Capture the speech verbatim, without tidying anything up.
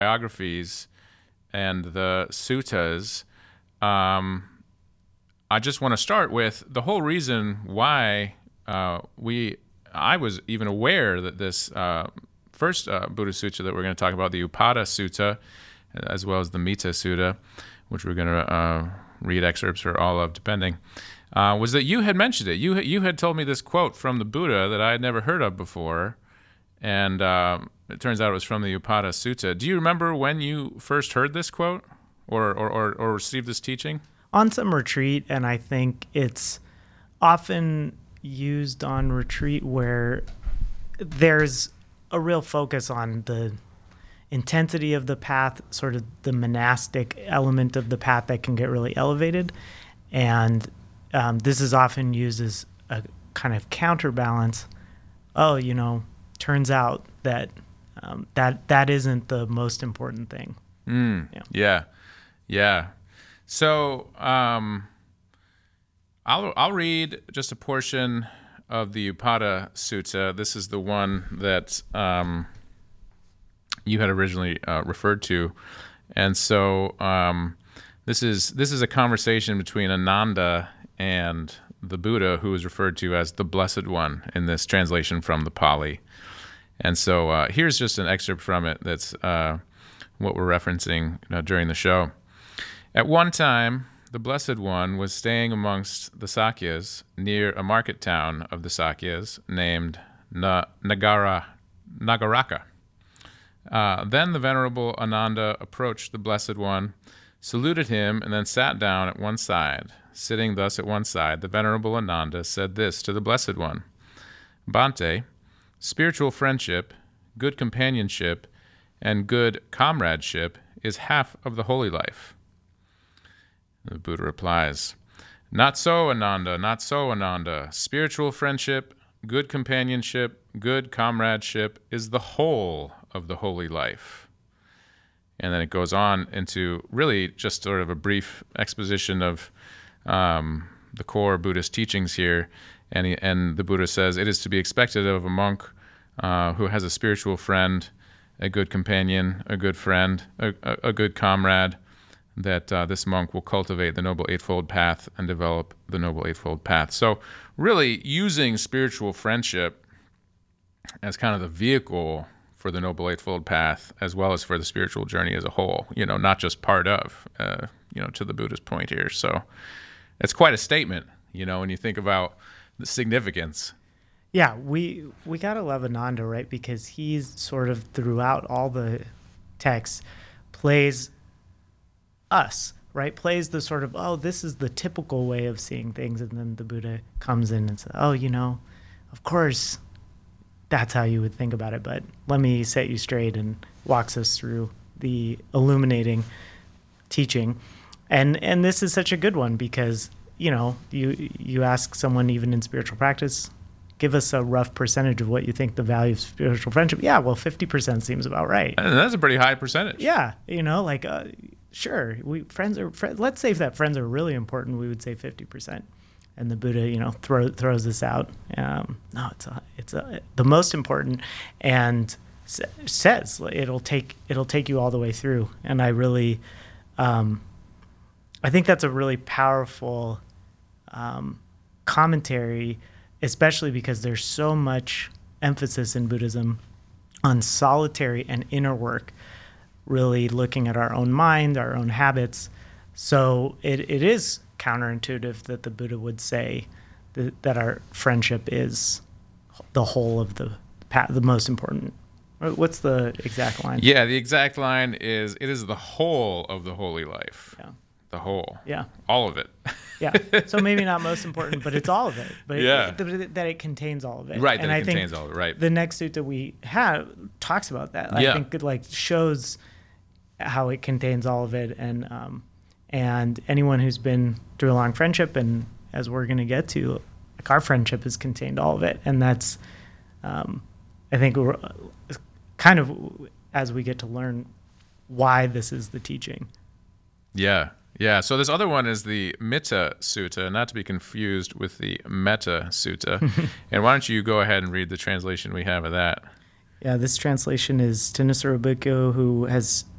biographies and the suttas, um, I just want to start with the whole reason why uh, we I was even aware that this uh, first uh, Buddha Sutta that we're going to talk about, the Upada Sutta, as well as the Metta Sutta, which we're going to uh, read excerpts for all of, depending, uh, was that you had mentioned it. You you had told me this quote from the Buddha that I had never heard of before, and uh, it turns out it was from the Upada Sutta. Do you remember when you first heard this quote or or, or, or received this teaching? On some retreat, and I think it's often used on retreat where there's a real focus on the intensity of the path, sort of the monastic element of the path that can get really elevated. And um, this is often used as a kind of counterbalance. Oh, you know, turns out that um, that that isn't the most important thing. Mm, yeah. yeah, yeah. So um, I'll I'll read just a portion of the Upada Sutta. This is the one that um, you had originally uh, referred to, and so um, this is this is a conversation between Ananda and the Buddha, who is referred to as the Blessed One in this translation from the Pali. And so uh, here's just an excerpt from it. That's uh, what we're referencing uh, during the show. At one time, the Blessed One was staying amongst the Sakyas near a market town of the Sakyas named Na- Nagara, Nagaraka. Uh, then the Venerable Ananda approached the Blessed One, saluted him, and then sat down at one side. Sitting thus at one side, the Venerable Ananda said this to the Blessed One: Bhante, spiritual friendship, good companionship, and good comradeship is half of the holy life. The Buddha replies, Not so, Ananda, not so, Ananda. Spiritual friendship, good companionship, good comradeship is the whole of the holy life. And then it goes on into really just sort of a brief exposition of um, the core Buddhist teachings here. And, he, and the Buddha says, it is to be expected of a monk uh, who has a spiritual friend, a good companion, a good friend, a, a, a good comrade, that uh, this monk will cultivate the Noble Eightfold Path and develop the Noble Eightfold Path. So really using spiritual friendship as kind of the vehicle for the Noble Eightfold Path, as well as for the spiritual journey as a whole, you know, not just part of, uh, you know, to the Buddha's point here. So it's quite a statement, you know, when you think about the significance. Yeah, we we gotta love Ananda, right? Because he's sort of throughout all the texts plays us, right? Plays the sort of, oh, this is the typical way of seeing things. And then the Buddha comes in and says, oh, you know, of course, that's how you would think about it. But let me set you straight, and walks us through the illuminating teaching. And and this is such a good one because, you know, you you ask someone even in spiritual practice, give us a rough percentage of what you think the value of spiritual friendship. Yeah, well, fifty percent seems about right. And that's a pretty high percentage. Yeah, you know, like... Uh, Sure, we friends are. Fr- let's say if that friends are really important, we would say fifty percent. And the Buddha, you know, throw, throws this out. Um, no, it's a, it's a, the most important, and sa- says it'll take it'll take you all the way through. And I really, um, I think that's a really powerful um, commentary, especially because there's so much emphasis in Buddhism on solitary and inner work. Really looking at our own mind, our own habits. So it, it is counterintuitive that the Buddha would say that, that our friendship is the whole of the path, the most important. What's the exact line? Yeah, the exact line is, it is the whole of the holy life. Yeah. The whole. Yeah. All of it. Yeah. So maybe not most important, but it's all of it. But yeah. it, it, that it contains all of it. Right, and that it I contains think all of it, right. The next sutta we have talks about that. I yeah. think it like shows how it contains all of it. And um, and anyone who's been through a long friendship, and as we're going to get to, like our friendship has contained all of it. And that's, um, I think, we're kind of as we get to learn why this is the teaching. Yeah. Yeah, so this other one is the Metta Sutta, not to be confused with the Metta Sutta. And why don't you go ahead and read the translation we have of that? Yeah, this translation is Thanissaro Bhikkhu, who has